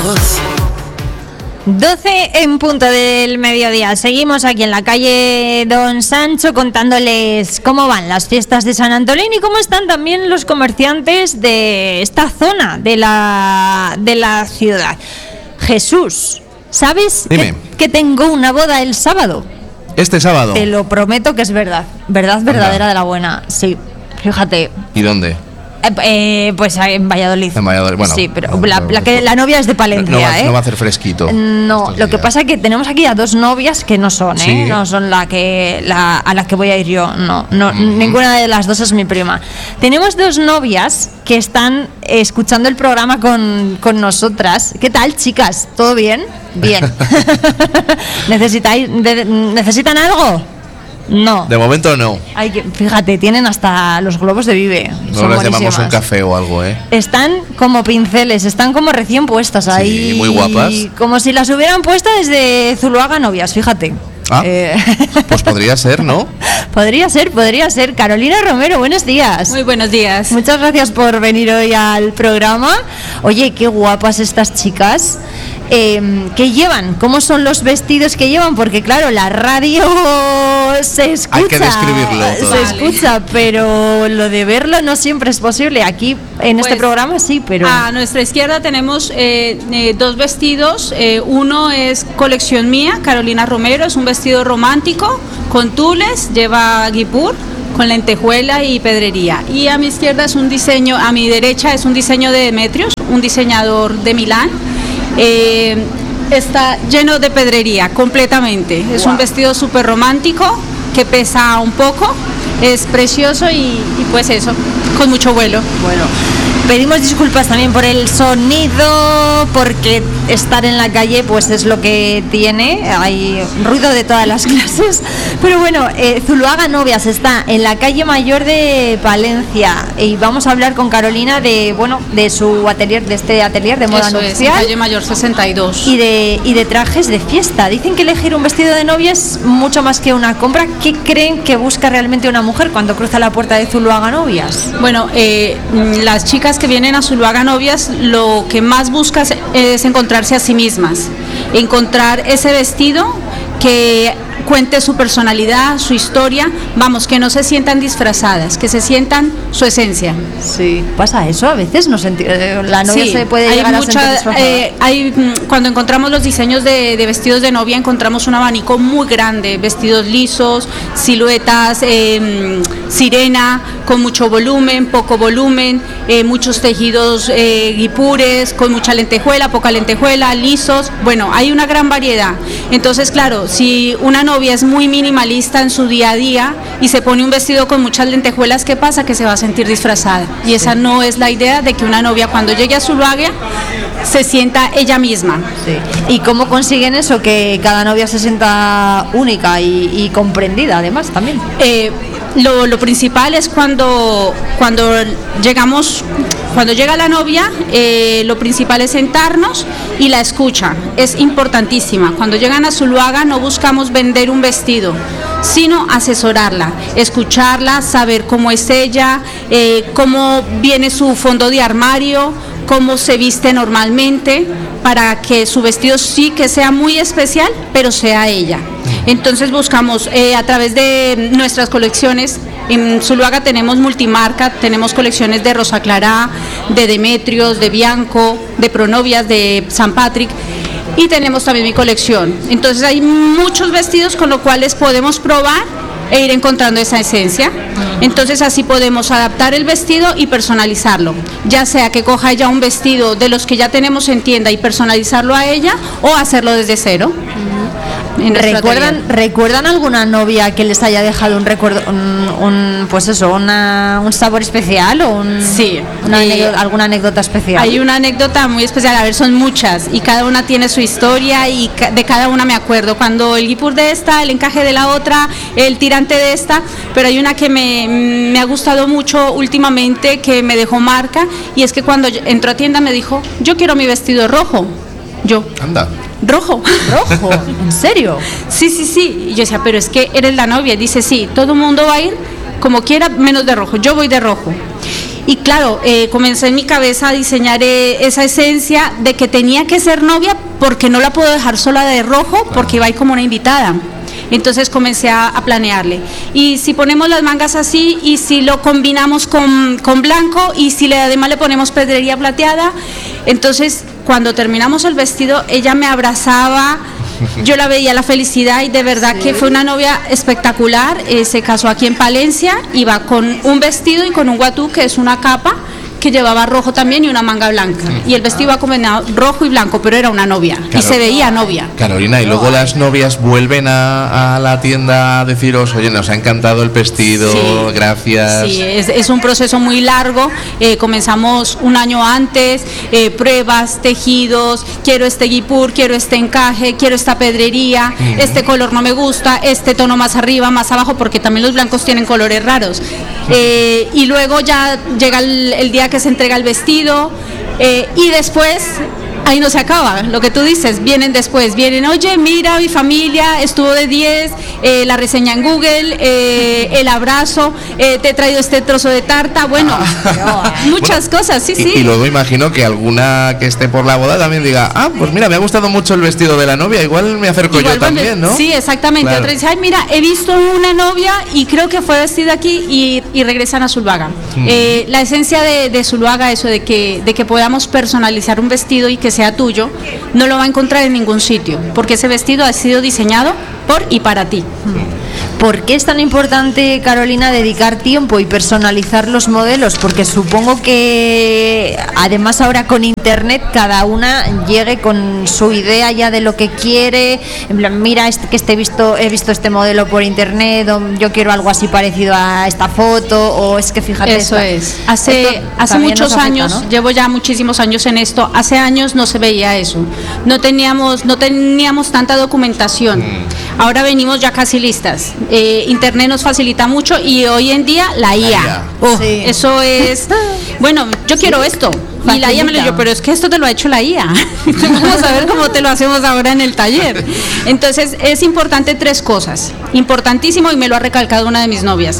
12 en punto del mediodía. Seguimos aquí en la calle Don Sancho contándoles cómo van las fiestas de San Antolín y cómo están también los comerciantes de esta zona de la ciudad. Jesús, ¿sabes que tengo una boda el sábado? ¿Este sábado? Te lo prometo que es verdad. Verdad verdadera de la buena. Sí, fíjate. ¿Y dónde? Pues en Valladolid. En Valladolid, bueno. Sí, pero la novia es de Palencia, no va a hacer fresquito. No, lo que pasa es que tenemos aquí a dos novias que no son, ¿Sí? No son a la que voy a ir yo. No, ninguna de las dos es mi prima. Tenemos dos novias que están escuchando el programa con nosotras. ¿Qué tal, chicas? ¿Todo bien? Bien. ¿Necesitan algo? No. De momento no. Fíjate, tienen hasta los globos de Vive. No les llamamos un café o algo, ¿eh? Están como pinceles, están como recién puestas ahí. Sí, muy guapas. Como si las hubieran puesto desde Zuluaga Novias, fíjate. Pues podría ser, ¿no? Podría ser. Carolina Romero, buenos días. Muy buenos días. Muchas gracias por venir hoy al programa. Oye, qué guapas estas chicas. ¿Qué llevan? ¿Cómo son los vestidos que llevan? Porque claro, la radio se escucha. Hay que describirlo todo. Se escucha, pero lo de verlo no siempre es posible. Aquí en este programa sí, pero... A nuestra izquierda tenemos dos vestidos. Uno es colección mía, Carolina Romero, es un vestido romántico con tules, lleva guipur, con lentejuela y pedrería. Y a mi izquierda es un diseño, a mi derecha es un diseño de Demetrios, un diseñador de Milán. Está lleno de pedrería completamente. Es un vestido súper romántico que pesa un poco, es precioso y pues eso, con mucho vuelo. Bueno, pedimos disculpas también por el sonido, porque estar en la calle pues es lo que tiene, hay ruido de todas las clases, pero bueno, Zuluaga Novias está en la calle Mayor de Palencia y vamos a hablar con Carolina de su atelier, de este atelier de moda nupcial. Es, en calle Mayor 62. Y de trajes de fiesta. Dicen que elegir un vestido de novia es mucho más que una compra. ¿Qué creen que busca realmente una mujer cuando cruza la puerta de Zuluaga Novias? Bueno, las chicas que vienen a Zuluaga Novias lo que más buscan es encontrarse a sí mismas, encontrar ese vestido que cuente su personalidad, su historia, vamos, que no se sientan disfrazadas, que se sientan su esencia. Sí, pasa eso a veces, la novia se puede llegar a sentir disfrazada. Cuando encontramos los diseños de vestidos de novia, encontramos un abanico muy grande, vestidos lisos, siluetas, sirena, con mucho volumen, poco volumen, muchos tejidos guipures, con mucha lentejuela, poca lentejuela, lisos, bueno, hay una gran variedad. Entonces, claro, si una novia es muy minimalista en su día a día y se pone un vestido con muchas lentejuelas, ¿qué pasa? Que se va a sentir disfrazada. Y esa no es la idea de que una novia cuando llegue a Zuluaga se sienta ella misma. Sí. ¿Y cómo consiguen eso? Que cada novia se sienta única y comprendida además también. Lo principal es cuando llega la novia, lo principal es sentarnos y la escucha, es importantísima. Cuando llegan a Zuluaga no buscamos vender un vestido, sino asesorarla, escucharla, saber cómo es ella, cómo viene su fondo de armario, cómo se viste normalmente, para que su vestido sí que sea muy especial, pero sea ella. Entonces buscamos a través de nuestras colecciones. En Zuluaga tenemos multimarca, tenemos colecciones de Rosa Clara, de Demetrios, de Bianco, de Pronovias, de San Patrick, y tenemos también mi colección. Entonces hay muchos vestidos con los cuales podemos probar e ir encontrando esa esencia. Entonces así podemos adaptar el vestido y personalizarlo, ya sea que coja ella un vestido de los que ya tenemos en tienda y personalizarlo a ella, o hacerlo desde cero. ¿Recuerdan alguna novia que les haya dejado un recuerdo, un sabor especial o alguna anécdota especial? Hay una anécdota muy especial, a ver, son muchas y cada una tiene su historia y de cada una me acuerdo. Cuando el guipur de esta, el encaje de la otra, el tirante de esta, pero hay una que me ha gustado mucho últimamente, que me dejó marca, y es que cuando entró a tienda me dijo: yo quiero mi vestido rojo. Yo, anda. ¿Rojo? ¿En serio? Sí. Y yo decía, pero es que eres la novia. Y dice, sí, todo el mundo va a ir como quiera, menos de rojo. Yo voy de rojo. Y claro, comencé en mi cabeza a diseñar esa esencia de que tenía que ser novia porque no la puedo dejar sola de rojo porque iba a ir como una invitada. Entonces comencé a planearle. Y si ponemos las mangas así, y si lo combinamos con blanco, y si además le ponemos pedrería plateada, entonces cuando terminamos el vestido, ella me abrazaba, yo la veía la felicidad y de verdad que fue una novia espectacular. Se casó aquí en Palencia, iba con un vestido y con un guatú, que es una capa, que llevaba rojo también y una manga blanca, y el vestido iba combinado rojo y blanco, pero era una novia, y se veía novia. Carolina, y luego las novias vuelven a la tienda a deciros, oye, nos ha encantado el vestido, sí, gracias. Sí, es un proceso muy largo. Comenzamos un año antes, pruebas, tejidos, quiero este guipur, quiero este encaje, quiero esta pedrería, este color no me gusta, este tono más arriba, más abajo, porque también los blancos tienen colores raros. Y luego ya llega el día que se entrega el vestido, y después ahí no se acaba, lo que tú dices, vienen después, oye, mira, mi familia estuvo de 10, la reseña en Google, el abrazo, te he traído este trozo de tarta, bueno, muchas cosas, sí. Y luego imagino que alguna que esté por la boda también diga, pues mira, me ha gustado mucho el vestido de la novia, igual me acerco yo también, ¿no? Sí, exactamente, claro. Otra dice, mira, he visto una novia y creo que fue vestida aquí, y regresan a Zuluaga. La esencia de Zuluaga, eso de que podamos personalizar un vestido y que sea tuyo, no lo va a encontrar en ningún sitio, porque ese vestido ha sido diseñado por y para ti. ¿Por qué es tan importante, Carolina, dedicar tiempo y personalizar los modelos? Porque supongo que además ahora con internet cada una llegue con su idea ya de lo que quiere, en plan, mira, he visto este modelo por internet, o yo quiero algo así parecido a esta foto, o es que fíjate. Eso es. Hace muchos años, ¿no? Llevo ya muchísimos años en esto. Hace años no se veía eso. No teníamos tanta documentación. Ahora venimos ya casi listas. Internet nos facilita mucho, y hoy en día la IA. Sí. Eso es. Bueno, yo quiero esto. Y la IA me lo dijo, pero es que esto te lo ha hecho la IA. Vamos a ver cómo te lo hacemos ahora en el taller. Entonces, es importante 3 cosas. Importantísimo, y me lo ha recalcado una de mis novias.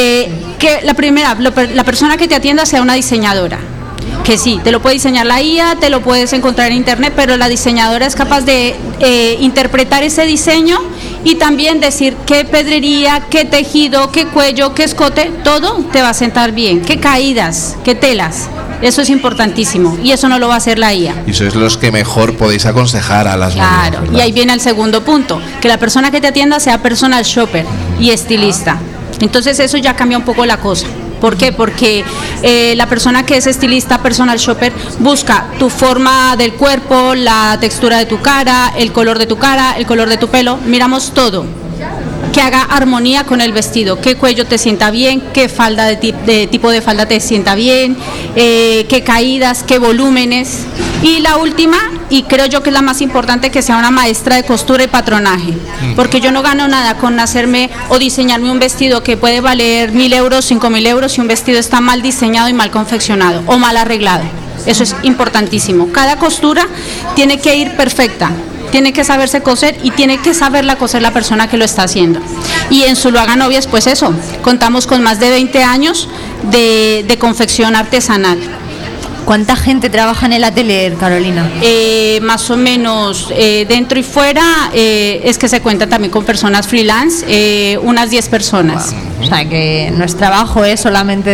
Que la primera, la persona que te atienda sea una diseñadora. Que sí, te lo puede diseñar la IA, te lo puedes encontrar en internet, pero la diseñadora es capaz de interpretar ese diseño y también decir qué pedrería, qué tejido, qué cuello, qué escote, todo te va a sentar bien, qué caídas, qué telas. Eso es importantísimo, y eso no lo va a hacer la IA. Y sois los que mejor podéis aconsejar a las novias. Claro, y ahí viene el segundo punto, que la persona que te atienda sea personal shopper y estilista. Entonces eso ya cambia un poco la cosa. ¿Por qué? Porque la persona que es estilista, personal shopper, busca tu forma del cuerpo, la textura de tu cara, el color de tu cara, el color de tu pelo, miramos todo, que haga armonía con el vestido, qué cuello te sienta bien, qué falda de tipo de falda te sienta bien, qué caídas, qué volúmenes. Y la última, y creo yo que es la más importante, que sea una maestra de costura y patronaje, porque yo no gano nada con hacerme o diseñarme un vestido que puede valer 1.000 euros, 5.000 euros, si un vestido está mal diseñado y mal confeccionado o mal arreglado. Eso es importantísimo. Cada costura tiene que ir perfecta, tiene que saberse coser, y tiene que saberla coser la persona que lo está haciendo. Y en Zuluaga Novias, pues eso, contamos con más de 20 años de confección artesanal. ¿Cuánta gente trabaja en el atelier, Carolina? Más o menos, dentro y fuera, es que se cuenta también con personas freelance, unas 10 personas. Wow. O sea, que no es trabajo, es solamente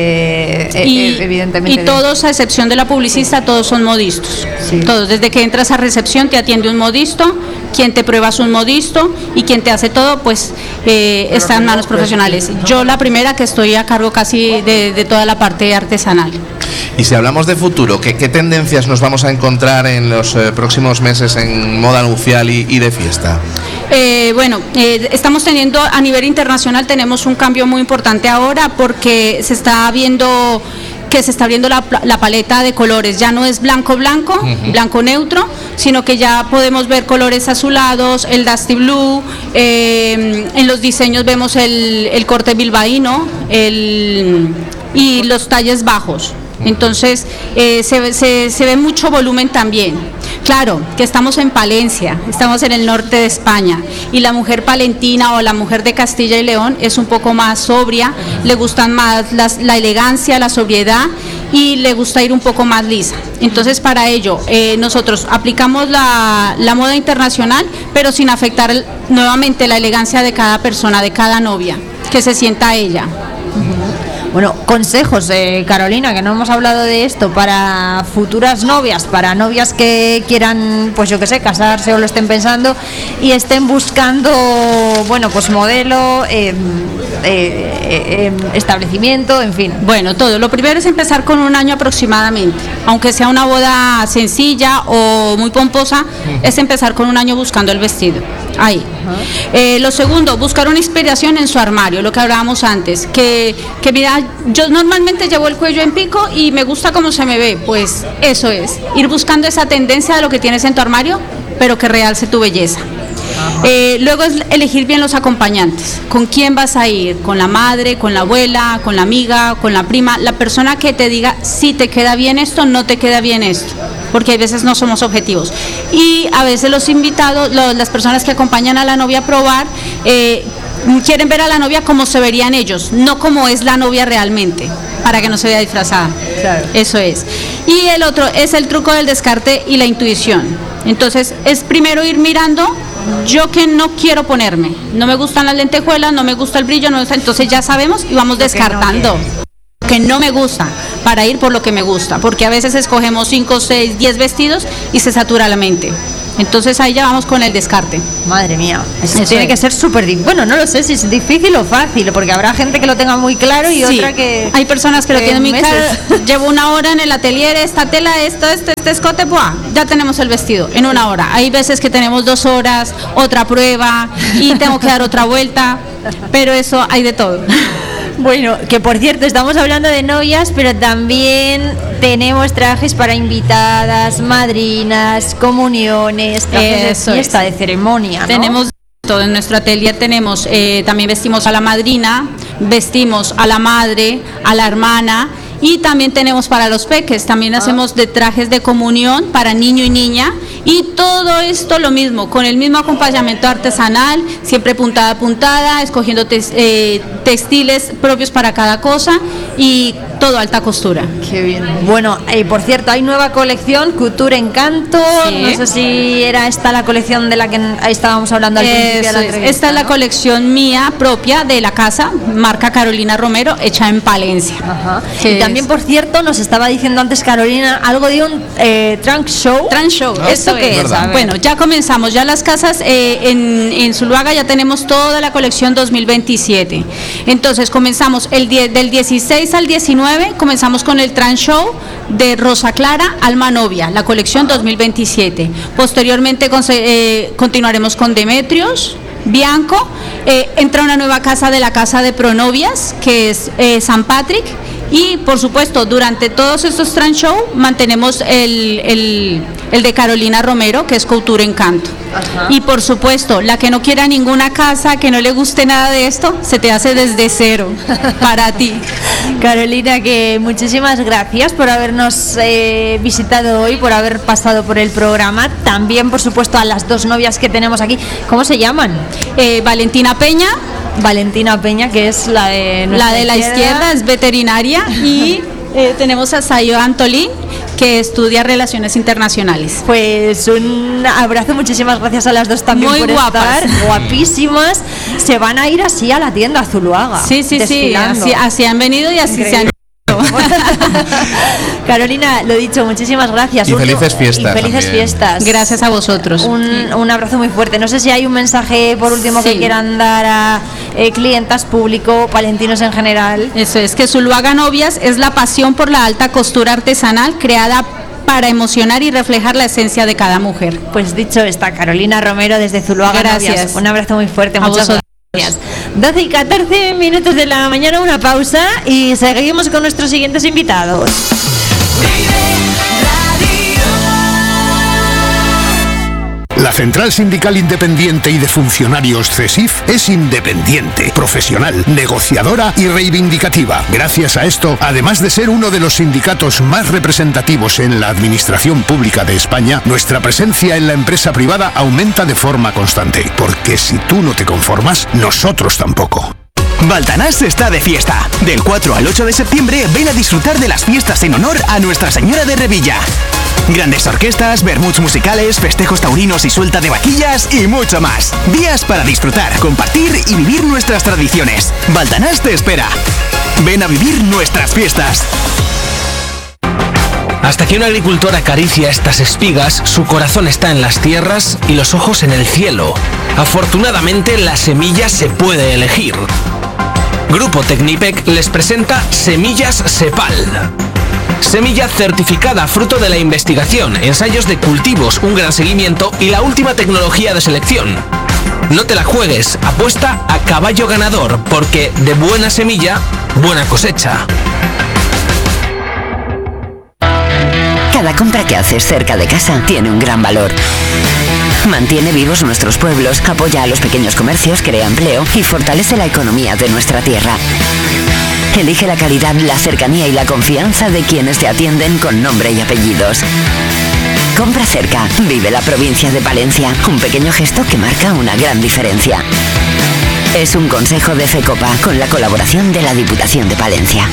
evidentemente. Y todos, a excepción de la publicista, todos son modistos. Sí. Todos, desde que entras a recepción te atiende un modisto, quien te prueba es un modisto, y quien te hace todo, pues está en manos profesionales. Yo la primera que estoy a cargo casi de toda la parte artesanal. Y si hablamos de futuro, ¿qué tendencias nos vamos a encontrar en los próximos meses en moda nupcial y de fiesta? Estamos teniendo a nivel internacional, tenemos un cambio muy importante ahora, porque se está viendo la paleta de colores, ya no es blanco neutro, sino que ya podemos ver colores azulados, el dusty blue, en los diseños vemos el corte bilbaíno, y los talles bajos. Entonces se ve mucho volumen también. Claro, que estamos en Palencia, estamos en el norte de España, y la mujer palentina o la mujer de Castilla y León es un poco más sobria, le gustan más la elegancia, la sobriedad, y le gusta ir un poco más lisa. Entonces, para ello, nosotros aplicamos la moda internacional, pero sin afectar nuevamente la elegancia de cada persona, de cada novia, que se sienta ella. Bueno, consejos, Carolina, que no hemos hablado de esto, para futuras novias, para novias que quieran, pues yo qué sé, casarse o lo estén pensando y estén buscando, bueno, pues modelo, establecimiento, en fin. Bueno, todo. Lo primero es empezar con un año aproximadamente, aunque sea una boda sencilla o muy pomposa, es empezar con un año buscando el vestido. Ahí. Lo segundo, buscar una inspiración en su armario, lo que hablábamos antes, que mira, yo normalmente llevo el cuello en pico y me gusta cómo se me ve, pues eso es, ir buscando esa tendencia de lo que tienes en tu armario, pero que realce tu belleza. Luego es elegir bien los acompañantes. ¿Con quién vas a ir? ¿Con la madre, con la abuela, con la amiga, con la prima? La persona que te diga si te queda bien esto, no te queda bien esto, porque a veces no somos objetivos. Y a veces los invitados, las personas que acompañan a la novia a probar, quieren ver a la novia como se verían ellos, no como es la novia realmente, para que no se vea disfrazada. Claro. Eso es. Y el otro es el truco del descarte y la intuición. Entonces es primero ir mirando, yo que no quiero ponerme, no me gustan las lentejuelas, no me gusta el brillo, entonces ya sabemos y vamos descartando que no me gusta, para ir por lo que me gusta, porque a veces escogemos 5, 6, 10 vestidos y se satura la mente. Entonces ahí ya vamos con el descarte. Madre mía, eso tiene que ser súper difícil. Bueno, no lo sé si es difícil o fácil, porque habrá gente que lo tenga muy claro y otra que... Hay personas que lo tienen muy claro. Llevo una hora en el atelier, esta tela, este escote, ¡buah! Ya tenemos el vestido en una hora. Hay veces que tenemos 2 horas, otra prueba y tengo que dar otra vuelta, pero eso hay de todo. Bueno, que por cierto, estamos hablando de novias, pero también tenemos trajes para invitadas, madrinas, comuniones, trajes de fiesta, de ceremonia, ¿no? Tenemos todo en nuestro atelier, tenemos, también vestimos a la madrina, vestimos a la madre, a la hermana, y también tenemos para los peques, también hacemos de trajes de comunión para niño y niña, y todo esto lo mismo, con el mismo acompañamiento artesanal, siempre puntada a puntada, escogiendo textiles propios para cada cosa y todo alta costura. Qué bien. Bueno, por cierto, hay nueva colección, Couture Encanto, sí. No sé si era esta la colección de la que estábamos hablando al principio de la entrevista. Esta es la colección mía propia de la casa, marca Carolina Romero, hecha en Palencia. Ajá. Y también, por cierto, nos estaba diciendo antes Carolina algo de un trunk show. Trunk show, ¿esto qué es? Bueno, ya comenzamos, ya las casas en Zuluaga ya tenemos toda la colección 2027. Entonces comenzamos del 16 al 19, comenzamos con el trunk show de Rosa Clara Alma Novia, la colección 2027. Posteriormente continuaremos con Demetrios, Bianco, entra una nueva casa de la casa de Pronovias, que es San Patrick. Y por supuesto, durante todos estos trunk show mantenemos el de Carolina Romero, que es Couture Encanto. Ajá. Y por supuesto, la que no quiera ninguna casa, que no le guste nada de esto, se te hace desde cero para ti. Carolina, que muchísimas gracias por habernos visitado hoy, por haber pasado por el programa. También, por supuesto, a las 2 novias que tenemos aquí. ¿Cómo se llaman? Valentina Peña, que es la de la izquierda, es veterinaria, y tenemos a Sayo Antolín, que estudia Relaciones Internacionales. Pues un abrazo, muchísimas gracias a las dos también. Muy por guapas. Estar guapísimas. Se van a ir así a la tienda a Zuluaga. Sí, así han venido y así increíble. Se han Carolina, lo dicho, muchísimas gracias. Y felices fiestas. Y felices fiestas. Gracias a vosotros. Un abrazo muy fuerte. No sé si hay un mensaje por último que quieran dar a clientas, público, palentinos en general. Eso es, que Zuluaga Novias es la pasión por la alta costura artesanal creada para emocionar y reflejar la esencia de cada mujer. Pues dicho está, Carolina Romero desde Zuluaga Novias. Un abrazo muy fuerte. Muchas gracias. 12 y 14 minutos de la mañana, una pausa y seguimos con nuestros siguientes invitados. La Central Sindical Independiente y de Funcionarios CESIF es independiente, profesional, negociadora y reivindicativa. Gracias a esto, además de ser uno de los sindicatos más representativos en la administración pública de España, nuestra presencia en la empresa privada aumenta de forma constante. Porque si tú no te conformas, nosotros tampoco. Baltanás está de fiesta. Del 4 al 8 de septiembre ven a disfrutar de las fiestas en honor a Nuestra Señora de Revilla. Grandes orquestas, vermuts musicales, festejos taurinos y suelta de vaquillas y mucho más. Días para disfrutar, compartir y vivir nuestras tradiciones. Baltanás te espera. Ven a vivir nuestras fiestas. Hasta que un agricultor acaricia estas espigas, su corazón está en las tierras y los ojos en el cielo. Afortunadamente, la semilla se puede elegir. Grupo Tecnipec les presenta Semillas Sepal. Semilla certificada fruto de la investigación, ensayos de cultivos, un gran seguimiento y la última tecnología de selección. No te la juegues, apuesta a caballo ganador, porque de buena semilla, buena cosecha. Cada compra que haces cerca de casa tiene un gran valor. Mantiene vivos nuestros pueblos, apoya a los pequeños comercios, crea empleo y fortalece la economía de nuestra tierra. Elige la calidad, la cercanía y la confianza de quienes te atienden con nombre y apellidos. Compra cerca, vive la provincia de Palencia, un pequeño gesto que marca una gran diferencia. Es un consejo de FECOPA con la colaboración de la Diputación de Palencia.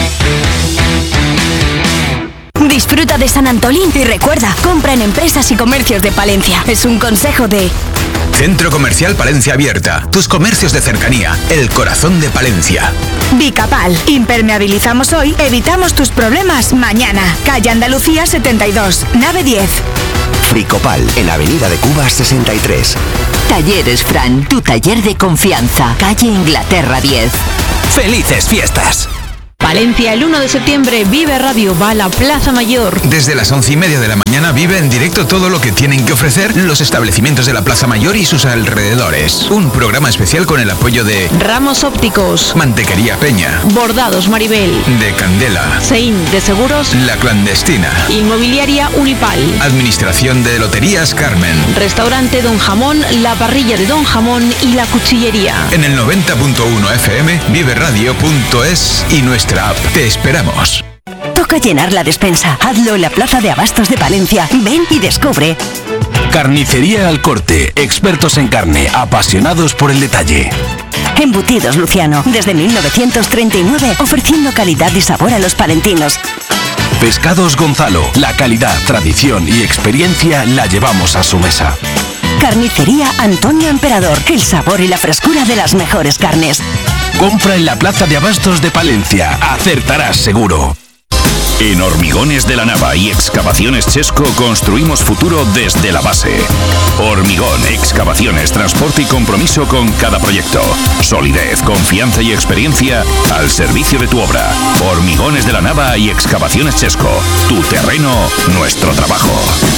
Disfruta de San Antolín y recuerda, compra en empresas y comercios de Palencia. Es un consejo de... Centro Comercial Palencia Abierta. Tus comercios de cercanía. El corazón de Palencia. Bicapal. Impermeabilizamos hoy, evitamos tus problemas mañana. Calle Andalucía 72, nave 10. Fricopal, en Avenida de Cuba 63. Talleres Fran, tu taller de confianza. Calle Inglaterra 10. ¡Felices fiestas! Palencia, el 1 de septiembre, Vive Radio va a la Plaza Mayor. Desde las 11:30 de la mañana vive en directo todo lo que tienen que ofrecer los establecimientos de la Plaza Mayor y sus alrededores. Un programa especial con el apoyo de Ramos Ópticos, Mantequería Peña, Bordados Maribel, de Candela, Sein de Seguros, La Clandestina, Inmobiliaria Unipal, Administración de Loterías Carmen, Restaurante Don Jamón, La Parrilla de Don Jamón y La Cuchillería. En el 90.1 FM, viveradio.es y nuestra app. Te esperamos. Toca llenar la despensa. Hazlo en la Plaza de Abastos de Palencia. Ven y descubre. Carnicería Al Corte. Expertos en carne, apasionados por el detalle. Embutidos Luciano. Desde 1939, ofreciendo calidad y sabor a los palentinos. Pescados Gonzalo. La calidad, tradición y experiencia la llevamos a su mesa. Carnicería Antonio Emperador. El sabor y la frescura de las mejores carnes. Compra en la Plaza de Abastos de Palencia. Acertarás seguro. En Hormigones de la Nava y Excavaciones Chesco construimos futuro desde la base. Hormigón, excavaciones, transporte y compromiso con cada proyecto. Solidez, confianza y experiencia al servicio de tu obra. Hormigones de la Nava y Excavaciones Chesco. Tu terreno, nuestro trabajo.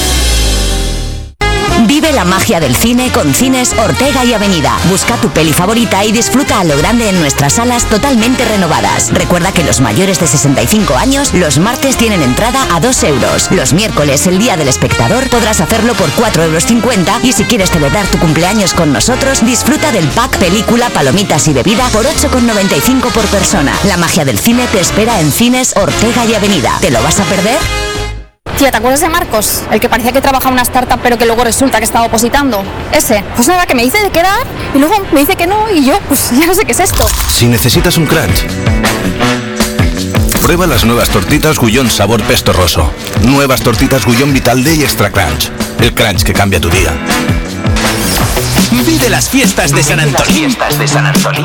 Vive la magia del cine con Cines Ortega y Avenida. Busca tu peli favorita y disfruta a lo grande en nuestras salas totalmente renovadas. Recuerda que los mayores de 65 años los martes tienen entrada a 2 euros. Los miércoles, el día del espectador, podrás hacerlo por 4,50 euros y si quieres celebrar tu cumpleaños con nosotros, disfruta del pack película, palomitas y bebida por 8,95 por persona. La magia del cine te espera en Cines Ortega y Avenida. ¿Te lo vas a perder? Tía, ¿te acuerdas de Marcos? El que parecía que trabajaba en una startup pero que luego resulta que estaba opositando. Ese. Pues nada, que me dice de quedar y luego me dice que no y yo, pues ya no sé qué es esto. Si necesitas un crunch, prueba las nuevas tortitas Gullón sabor pesto roso. Nuevas tortitas Gullón Vital Day Extra Crunch. El crunch que cambia tu día. Vive las fiestas de San Antolín.